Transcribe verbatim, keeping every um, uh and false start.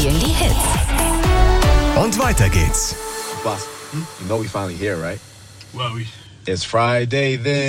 spielen die Hits. Und weiter geht's. Boss, you know we finally here, right? Well, we It's Friday then.